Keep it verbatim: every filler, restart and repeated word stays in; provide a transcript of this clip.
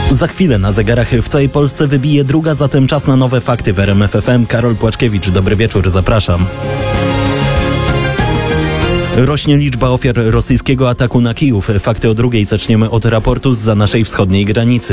Za chwilę na zegarach w całej Polsce wybije druga, zatem czas na nowe fakty w R M F F M. Karol Płaczkiewicz, dobry wieczór, zapraszam. Rośnie liczba ofiar rosyjskiego ataku na Kijów. Fakty o drugiej zaczniemy od raportu zza naszej wschodniej granicy.